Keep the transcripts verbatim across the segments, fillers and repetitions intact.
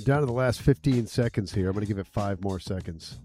Down to the last fifteen seconds here. I'm going to give it five more seconds.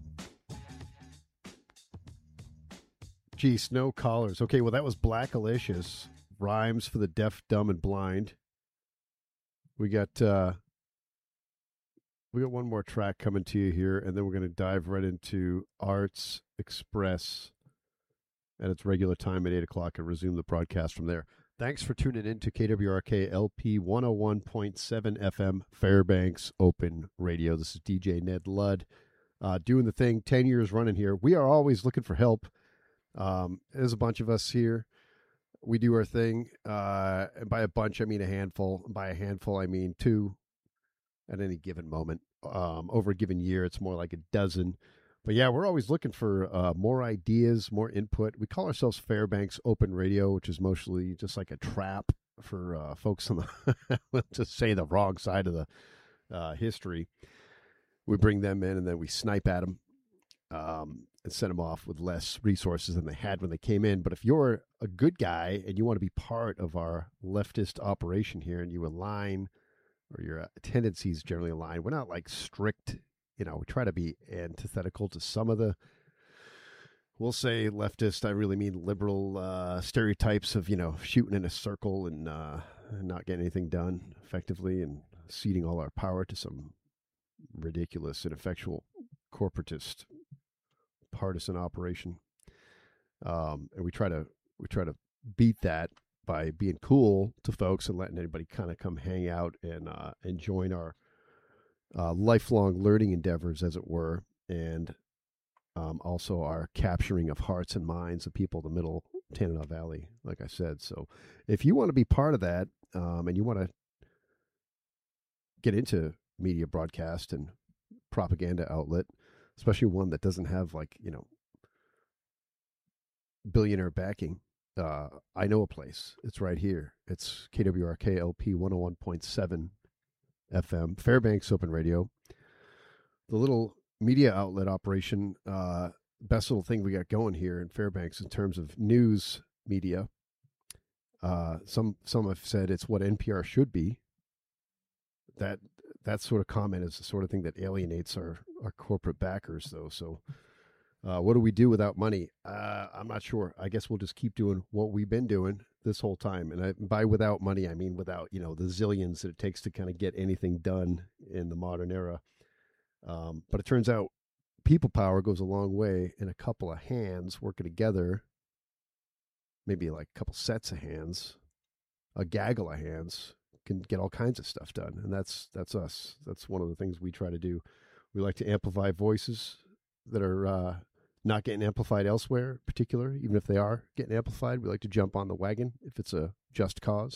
Gee, Snow Collars. Okay, well, that was Black Alicious. Rhymes for the deaf, dumb, and blind. We got uh, we got one more track coming to you here, and then we're going to dive right into Arts Express at its regular time at eight o'clock and resume the broadcast from there. Thanks for tuning in to K W R K L P one oh one point seven F M Fairbanks Open Radio. This is D J Ned Ludd uh, doing the thing, ten years running here. We are always looking for help. Um, there's a bunch of us here. We do our thing. Uh, and by a bunch, I mean a handful. By a handful, I mean two at any given moment. Um, over a given year, it's more like a dozen. But yeah, we're always looking for uh, more ideas, more input. We call ourselves Fairbanks Open Radio, which is mostly just like a trap for uh, folks on the, we'll just say the wrong side of the uh, history. We bring them in and then we snipe at them um, and send them off with less resources than they had when they came in. But if you're a good guy and you want to be part of our leftist operation here and you align, or your tendencies generally align, we're not like strict. You know, we try to be antithetical to some of the, we'll say leftist, I really mean liberal uh, stereotypes of, you know, shooting in a circle and uh, not getting anything done effectively and ceding all our power to some ridiculous and effectual corporatist partisan operation. Um, and we try to, we try to beat that by being cool to folks and letting anybody kind of come hang out and, uh, and join our Uh, lifelong learning endeavors, as it were, and um, also our capturing of hearts and minds of people in the middle Tanana Valley, like I said. So if you want to be part of that um, and you want to get into media broadcast and propaganda outlet, especially one that doesn't have like, you know, billionaire backing, uh, I know a place. It's right here. It's K W R K L P one oh one point seven F M, Fairbanks Open Radio, the little media outlet operation, uh, best little thing we got going here in Fairbanks in terms of news media. Uh, some some have said it's what N P R should be. That that sort of comment is the sort of thing that alienates our, our corporate backers, though. So uh, what do we do without money? Uh, I'm not sure. I guess we'll just keep doing what we've been doing this whole time. And I, by without money, I mean without, you know, the zillions that it takes to kind of get anything done in the modern era. Um, but it turns out people power goes a long way, and a couple of hands working together, maybe like a couple sets of hands, a gaggle of hands, can get all kinds of stuff done. And that's that's us. That's one of the things we try to do. We like to amplify voices that are uh, not getting amplified elsewhere, in particular, even if they are getting amplified. We like to jump on the wagon if it's a just cause.